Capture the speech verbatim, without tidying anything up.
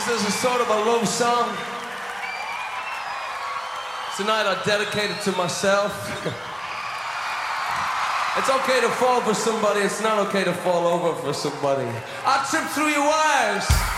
This is a sort of a love song. Tonight I dedicate it to myself. It's okay to fall for somebody, it's not okay to fall over for somebody. I'll trip through your wires.